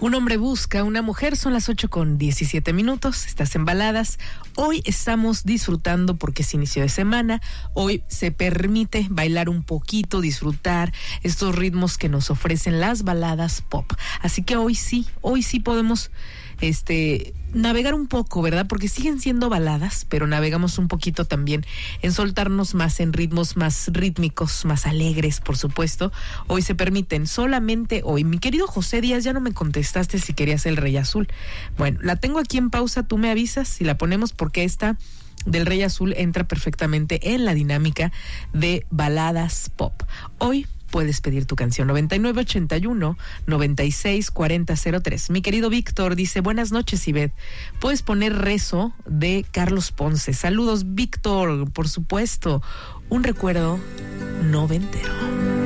Un hombre busca una mujer, son las 8:17. Estás en Baladas. Hoy estamos disfrutando porque es inicio de semana. Hoy se permite bailar un poquito, disfrutar estos ritmos que nos ofrecen las baladas pop. Así que hoy sí podemos navegar un poco, ¿verdad? Porque siguen siendo baladas, pero navegamos un poquito también en soltarnos más en ritmos más rítmicos, más alegres, por supuesto. Hoy se permiten, solamente hoy. Mi querido José Díaz, ya no me contestaste si querías el Rey Azul. Bueno, la tengo aquí en pausa, tú me avisas si la ponemos, porque esta del Rey Azul entra perfectamente en la dinámica de baladas pop. Hoy puedes pedir tu canción 9981-964003. Mi querido Víctor dice: buenas noches, Ivette. ¿Puedes poner Rezo de Carlos Ponce? Saludos, Víctor, por supuesto. Un recuerdo noventero.